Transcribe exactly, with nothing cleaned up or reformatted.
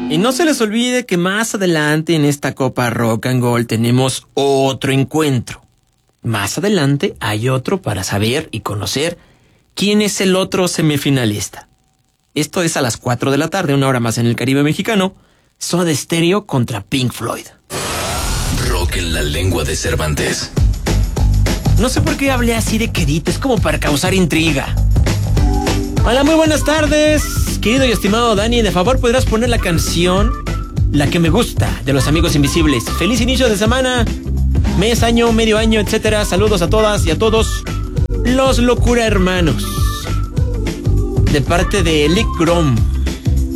Y no se les olvide que más adelante en esta Copa Rock and Gold tenemos otro encuentro. Más adelante hay otro para saber y conocer quién es el otro semifinalista. Esto es a las cuatro de la tarde, una hora más en el Caribe mexicano. Soda Stereo contra Pink Floyd. Rock en la lengua de Cervantes. No sé por qué hablé así de quedito, es como para causar intriga. Hola, muy buenas tardes, querido y estimado Dani. De favor, ¿podrás poner la canción La que me gusta de Los Amigos Invisibles? Feliz inicio de semana, mes, año, medio año, etcétera. Saludos a todas y a todos los Locura Hermanos, de parte de Lick Grom.